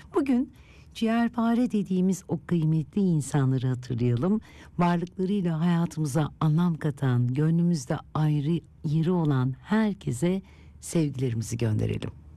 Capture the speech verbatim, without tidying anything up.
Bugün ciğerpare dediğimiz o kıymetli insanları hatırlayalım. Varlıklarıyla hayatımıza anlam katan, gönlümüzde ayrı yeri olan herkese sevgilerimizi gönderelim.